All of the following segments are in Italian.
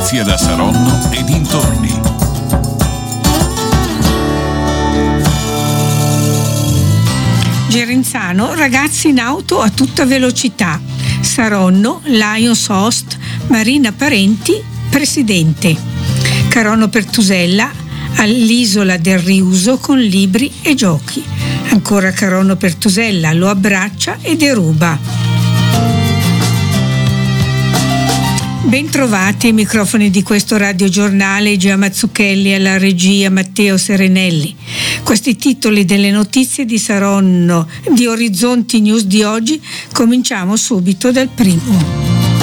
Notizie da Saronno e dintorni. Gerenzano, ragazzi in auto a tutta velocità. Saronno, Lions host, Marina Parenti, presidente. Carono Pertusella, all'isola del riuso con libri e giochi. Ancora Carono Pertusella, lo abbraccia e deruba. Bentrovati ai microfoni di questo radiogiornale, Gia Mazzucchelli alla regia, Matteo Serenelli. Questi titoli delle notizie di Saronno, di Orizzonti News di oggi, cominciamo subito dal primo.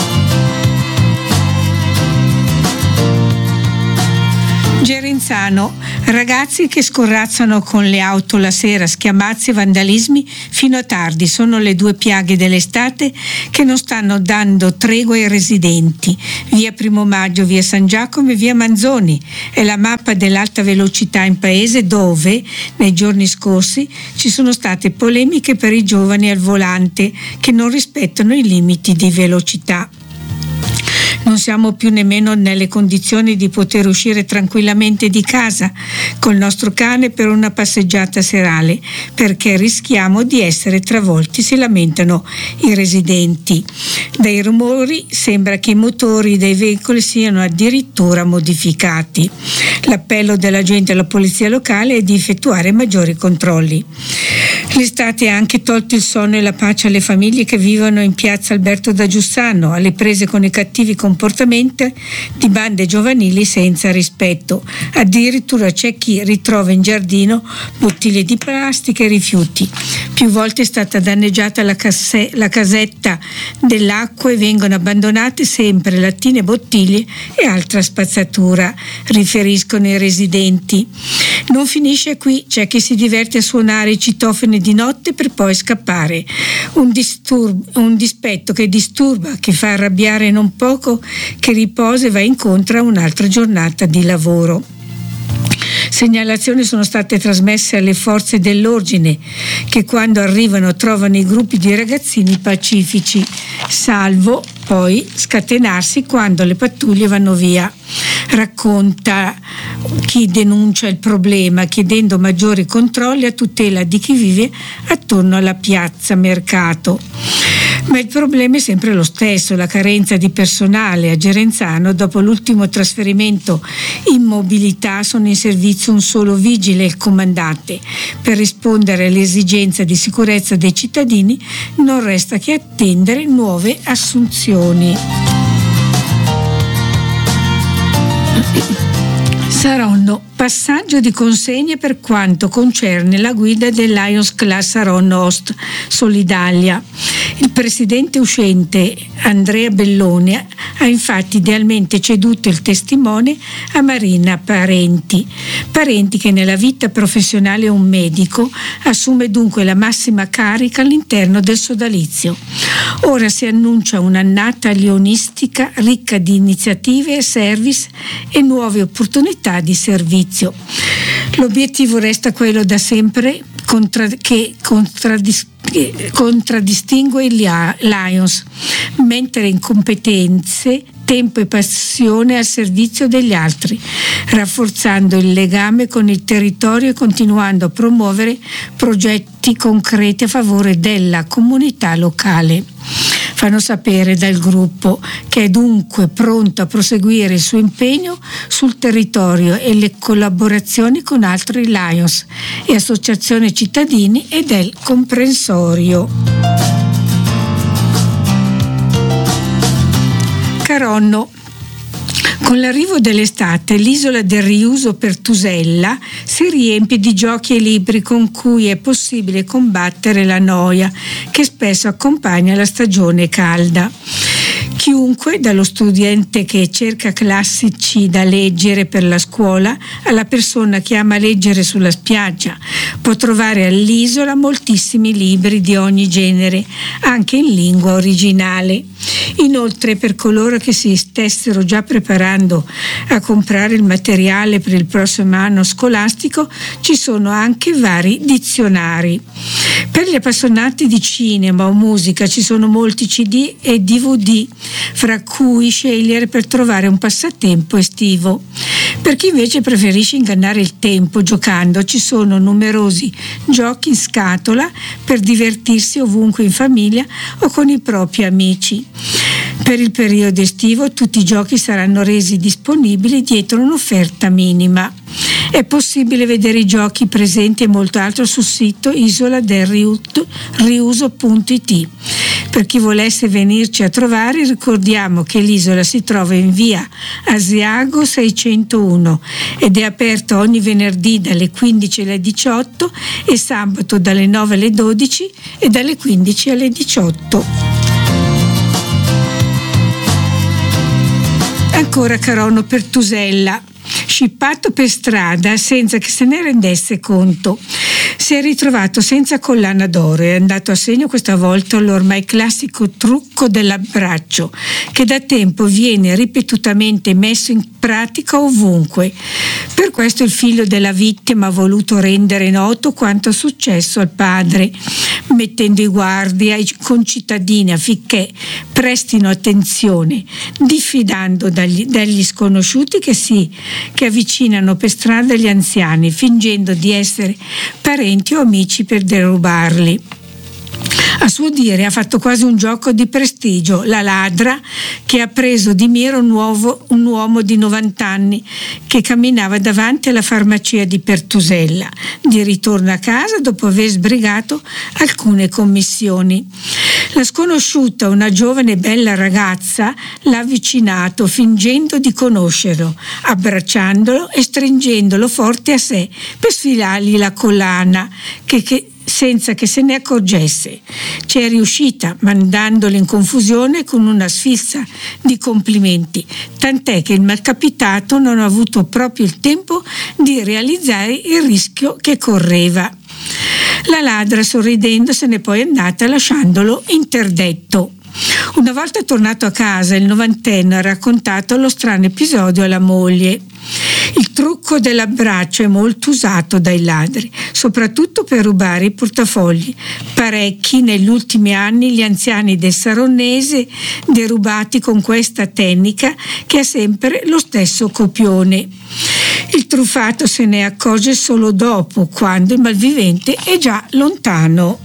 Gerenzano, ragazzi che scorrazzano con le auto la sera, schiamazzi e vandalismi fino a tardi sono le due piaghe dell'estate che non stanno dando tregua ai residenti. Via Primo Maggio, via San Giacomo e via Manzoni è la mappa dell'alta velocità in paese dove nei giorni scorsi ci sono state polemiche per i giovani al volante che non rispettano i limiti di velocità. Non siamo più nemmeno nelle condizioni di poter uscire tranquillamente di casa col nostro cane per una passeggiata serale perché rischiamo di essere travolti, si lamentano i residenti. Dai rumori sembra che i motori dei veicoli siano addirittura modificati. L'appello della gente alla polizia locale è di effettuare maggiori controlli. L'estate ha anche tolto il sonno e la pace alle famiglie che vivono in piazza Alberto da Giussano, alle prese con i cattivi comportamenti di bande giovanili senza rispetto. Addirittura c'è chi ritrova in giardino bottiglie di plastica e rifiuti. Più volte è stata danneggiata la casetta dell'acqua e vengono abbandonate sempre lattine, bottiglie e altra spazzatura, riferiscono i residenti. Non finisce qui, c'è chi si diverte a suonare i citofoni di notte per poi scappare. Un dispetto che disturba, che fa arrabbiare non poco, che riposa e va incontro a un'altra giornata di lavoro. Segnalazioni sono state trasmesse alle forze dell'ordine che quando arrivano trovano i gruppi di ragazzini pacifici, salvo poi scatenarsi quando le pattuglie vanno via. Racconta chi denuncia il problema chiedendo maggiori controlli a tutela di chi vive attorno alla piazza mercato. Ma il problema è sempre lo stesso, la carenza di personale. A Gerenzano, dopo l'ultimo trasferimento in mobilità, sono in servizio un solo vigile e il comandante. Per rispondere alle esigenze di sicurezza dei cittadini non resta che attendere nuove assunzioni. Saronno, passaggio di consegne per quanto concerne la guida del Lions Class Saronno Host Solidalia. Il presidente uscente Andrea Belloni ha infatti idealmente ceduto il testimone a Marina Parenti che nella vita professionale è un medico, assume dunque la massima carica all'interno del sodalizio. Ora si annuncia un'annata leonistica ricca di iniziative, service e nuove opportunità di servizio. L'obiettivo resta quello da sempre che contraddistingue il Lions, mentre in competenze, tempo e passione al servizio degli altri, rafforzando il legame con il territorio e continuando a promuovere progetti concreti a favore della comunità locale. Fanno sapere dal gruppo che è dunque pronto a proseguire il suo impegno sul territorio e le collaborazioni con altri Lions e associazioni cittadini e del comprensorio. Caronno. Con l'arrivo dell'estate l'isola del riuso Pertusella si riempie di giochi e libri con cui è possibile combattere la noia che spesso accompagna la stagione calda. Chiunque, dallo studente che cerca classici da leggere per la scuola alla persona che ama leggere sulla spiaggia, può trovare all'isola moltissimi libri di ogni genere, anche in lingua originale. Inoltre, per coloro che si stessero già preparando a comprare il materiale per il prossimo anno scolastico, ci sono anche vari dizionari. Per gli appassionati di cinema o musica ci sono molti CD e DVD fra cui scegliere per trovare un passatempo estivo. Per chi invece preferisce ingannare il tempo giocando, ci sono numerosi giochi in scatola per divertirsi ovunque in famiglia o con i propri amici. Per il periodo estivo tutti i giochi saranno resi disponibili dietro un'offerta minima. È possibile vedere i giochi presenti e molto altro sul sito isoladelriuso.it. Per chi volesse venirci a trovare, ricordiamo che l'isola si trova in via Asiago 601 ed è aperta ogni venerdì dalle 15 alle 18 e sabato dalle 9 alle 12 e dalle 15 alle 18. Ancora Carono Pertusella, scippato per strada senza che se ne rendesse conto. Si è ritrovato senza collana d'oro e è andato a segno questa volta l'ormai classico trucco dell'abbraccio, che da tempo viene ripetutamente messo in pratica ovunque. Per questo il figlio della vittima ha voluto rendere noto quanto è successo al padre, mettendo in guardia ai concittadini affinché prestino attenzione, diffidando dagli sconosciuti che avvicinano per strada gli anziani, fingendo di essere parenti o amici per derubarli. A suo dire ha fatto quasi un gioco di prestigio la ladra che ha preso di mira un uomo di 90 anni che camminava davanti alla farmacia di Pertusella, di ritorno a casa dopo aver sbrigato alcune commissioni. La sconosciuta, una giovane e bella ragazza, l'ha avvicinato fingendo di conoscerlo, abbracciandolo e stringendolo forte a sé per sfilargli la collana senza che se ne accorgesse. Ci è riuscita, mandandolo in confusione con una sfilza di complimenti, tant'è che il malcapitato non ha avuto proprio il tempo di realizzare il rischio che correva. La ladra, sorridendo, se n'è poi andata lasciandolo interdetto. Una volta tornato a casa, il novantenne ha raccontato lo strano episodio alla moglie. Il trucco dell'abbraccio è molto usato dai ladri, soprattutto per rubare i portafogli. Parecchi negli ultimi anni gli anziani del Saronnese derubati con questa tecnica che ha sempre lo stesso copione. Il truffato se ne accorge solo dopo, quando il malvivente è già lontano.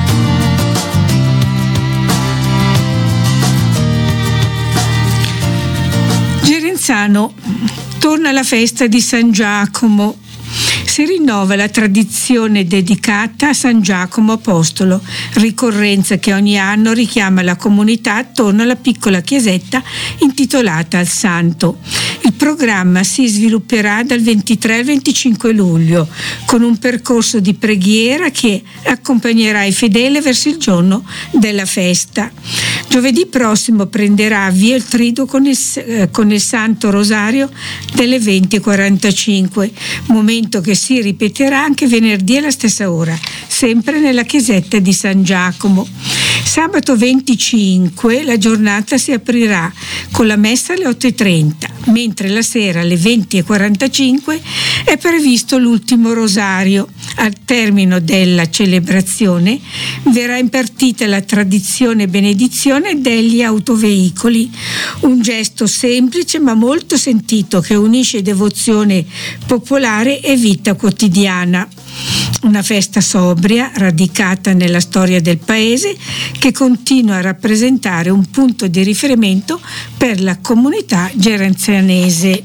Gerenzano, torna la festa di San Giacomo. Si rinnova la tradizione dedicata a San Giacomo Apostolo, ricorrenza che ogni anno richiama la comunità attorno alla piccola chiesetta intitolata al santo. Il programma si svilupperà dal 23 al 25 luglio con un percorso di preghiera che accompagnerà i fedeli verso il giorno della festa. Giovedì prossimo prenderà avvio il triduo con il Santo Rosario delle 20:45, momento che si ripeterà anche venerdì alla stessa ora, sempre nella chiesetta di San Giacomo. Sabato 25 la giornata si aprirà con la messa alle 8:30, mentre la sera alle 20:45 è previsto l'ultimo rosario. Al termine della celebrazione verrà impartita la tradizione benedizione degli autoveicoli, un gesto semplice ma molto sentito che unisce devozione popolare e vita quotidiana. Una festa sobria, radicata nella storia del paese, che continua a rappresentare un punto di riferimento per la comunità gerenzianese.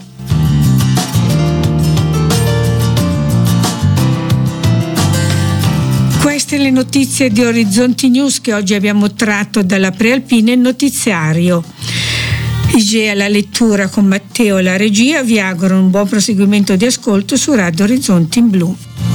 Queste le notizie di Orizzonti News che oggi abbiamo tratto dalla Prealpina il notiziario. Igea la lettura con Matteo alla regia, vi auguro un buon proseguimento di ascolto su Radio Orizzonti in Blu.